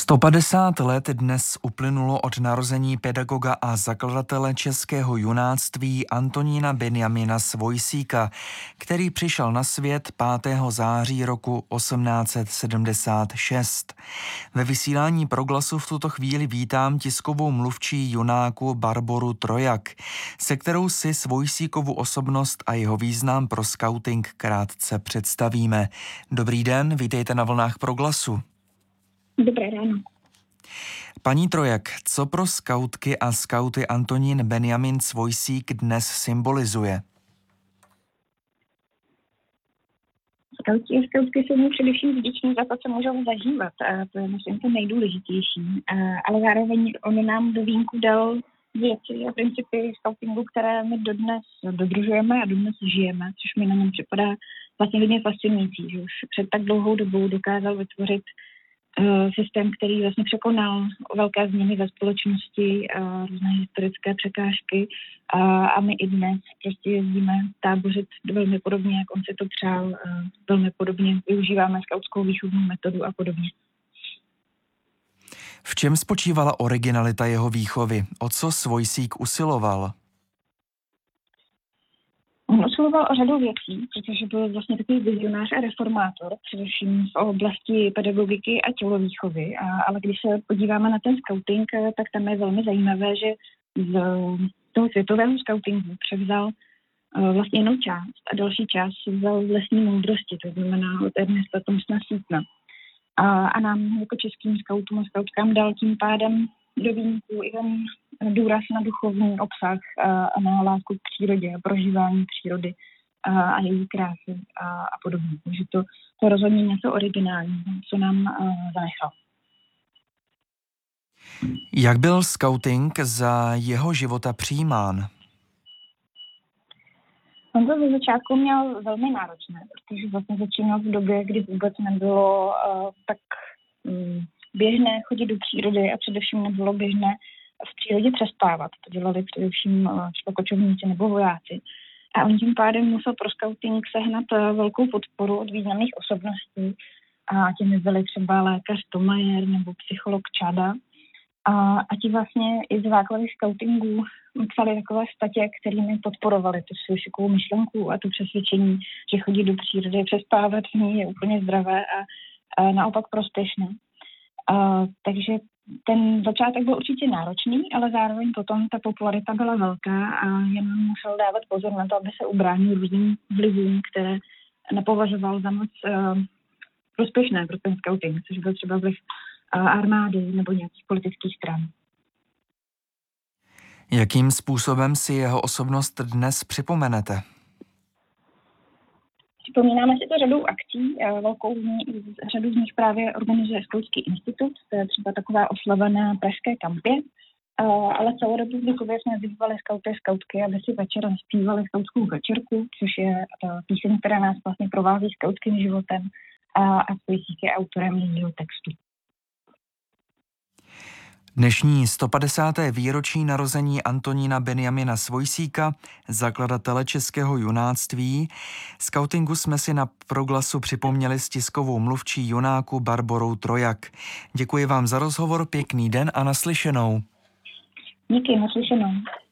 150 let dnes uplynulo od narození pedagoga a zakladatele českého junáctví Antonína Benjamina Svojsíka, který přišel na svět 5. září roku 1876. Ve vysílání Proglasu v tuto chvíli vítám tiskovou mluvčí junáku Barboru Trojak, se kterou si Svojsíkovu osobnost a jeho význam pro skauting krátce představíme. Dobrý den, vítejte na vlnách Proglasu. Dobré ráno. Paní Trojak, co pro skautky a skauty Antonín Benjamin Svojsík dnes symbolizuje? Skauti a skautky jsou mu především vděční za to, co můžou zažívat. A to je, myslím, to nejdůležitější. Ale zároveň on nám do vínku dal věci a principy skautingu, které my dodnes dodržujeme a dodnes žijeme, což mi na něm připadá vlastně hodně fascinující, že už před tak dlouhou dobou dokázal vytvořit systém, který vlastně překonal velké změny ve společnosti, různé historické překážky a my i dnes prostě jezdíme tábořit velmi podobně, jak on si to přál, velmi podobně využíváme skautskou výchovnou metodu a podobně. V čem spočívala originalita jeho výchovy? O co Svojsík usiloval? On usiloval o řadu věcí, protože byl vlastně takový vizionář a reformátor, především v oblasti pedagogiky a tělovýchovy. Ale když se podíváme na ten skauting, tak tam je velmi zajímavé, že z toho světového skautingu převzal vlastně jenom část a další část vzal z lesní moudrosti, to znamená od Ernesta Thomsona Seatona. A nám jako českým skautům a skautkám dal tím pádem do vínku i ten důraz na duchovní obsah a na lásku k přírodě a prožívání přírody a její krásy a podobně. Takže to rozhodně něco originálního, co nám zanechal. Jak byl skauting za jeho života přijímán? On to ze začátku měl velmi náročné, protože vlastně začínal v době, kdy vůbec nebylo tak běžné chodit do přírody a především nebylo běžné v přírodě přespávat. To dělali především třeba kočovníci nebo vojáci. A on tím pádem musel pro skauting sehnat velkou podporu od významných osobností. A těmi byli třeba lékař Thomayer nebo psycholog Čada. A ti vlastně i z základy skautingu psali takové statě, kterými podporovali tu Svojsíkovu myšlenku a tu přesvědčení, že chodit do přírody, přespávat v ní je úplně zdravé a naopak prospěšné. Takže ten začátek byl určitě náročný, ale zároveň potom ta popularita byla velká a jen musel dávat pozor na to, aby se ubránil různým vlivům, které nepovažoval za moc prospěšné pro ten skauting, což byl třeba vliv armády nebo nějakých politických stran. Jakým způsobem si jeho osobnost dnes připomenete? Připomínáme si to řadou akcí, řadu z nich právě organizuje Skautský institut, to je třeba taková oslava na pražské kampě, ale celorepublikově jsme vyzvali skauty a skautky, aby si večer zpívali skautskou večerku, což je píseň, která nás vlastně provází skautským životem a Svojsík je autorem jejího textu. Dnešní 150. výročí narození Antonína Benjamina Svojsíka, zakladatele českého junáctví, skautingu jsme si na Proglasu připomněli s tiskovou mluvčí junáku Barborou Trojak. Děkuji vám za rozhovor, pěkný den a naslyšenou. Díky, naslyšenou.